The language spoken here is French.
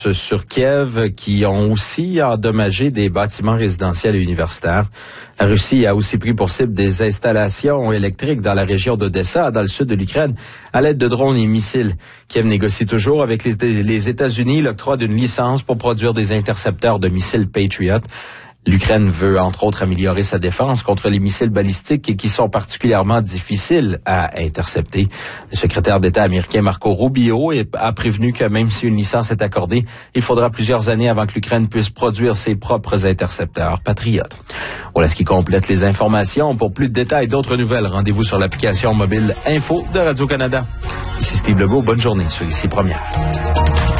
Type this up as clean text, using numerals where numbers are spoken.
sur Kiev qui ont aussi endommagé des bâtiments résidentiels et universitaires. La Russie a aussi pris pour cible des installations électriques dans la région d'Odessa, dans le sud de l'Ukraine, à l'aide de drones et missiles. Kiev négocie toujours avec les États-Unis l'octroi d'une licence pour produire des intercepteurs de missiles Patriot. L'Ukraine veut, entre autres, améliorer sa défense contre les missiles balistiques qui sont particulièrement difficiles à intercepter. Le secrétaire d'État américain Marco Rubio a prévenu que même si une licence est accordée, il faudra plusieurs années avant que l'Ukraine puisse produire ses propres intercepteurs Patriot. Voilà ce qui complète les informations. Pour plus de détails et d'autres nouvelles, rendez-vous sur l'application mobile Info de Radio-Canada. Ici Steve Legault, bonne journée sur Ici Première.